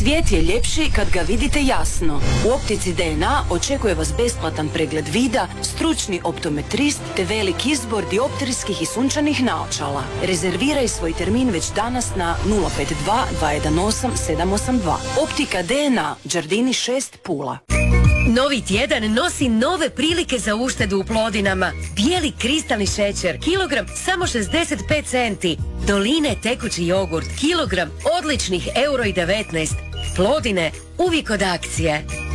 Svijet je ljepši kad ga vidite jasno. U Optici DNA očekuje vas besplatan pregled vida, stručni optometrist te velik izbor dioptrijskih i sunčanih naočala. Rezerviraj svoj termin već danas na 052 218 782. Optika DNA, Đardini 6, Pula. Novi tjedan nosi nove prilike za uštedu u Plodinama. Bijeli kristalni šećer, kilogram samo 65 centi. Doline tekući jogurt, kilogram odličnih €1,19. Plodine, uvijek od akcije.